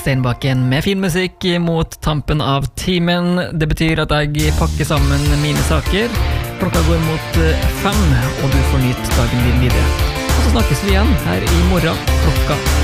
Steinbakken med fin musikk mot tampen av timen. Det betyr at jeg pakker sammen mine saker. Klokka går mot 5, og du får nytt dagen din videre. Og så snakkes vi igjen her i morgen klokka